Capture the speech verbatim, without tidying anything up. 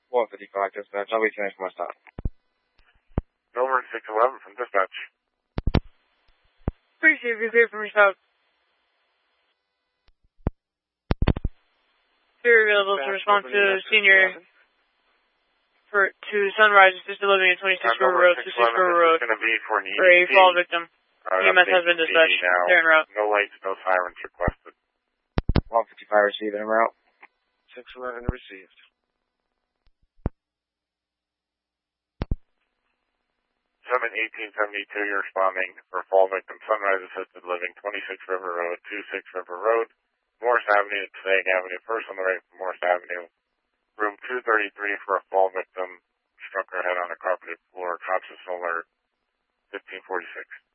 one fifty-five, dispatch. I'll be finished my stop. Over six eleven from dispatch. Appreciate you here from your stop. You're available to respond to senior for to Sunrise assisted living at twenty-six River Road, twenty-six River Road. This is going to be for an E For a M T. fall victim. Uh, E M S has been dispatched. They're en route. No lights, no sirens requested. one fifty-five received en route. six eleven received. seven eighteen seventy-two, you're responding for fall victim, Sunrise Assisted Living, twenty-six River Road, twenty-six River Road, Morris Avenue, Passaic Avenue, first on the right from Morris Avenue, room two thirty-three for a fall victim, struck her head on a carpeted floor, conscious alert, fifteen forty-six.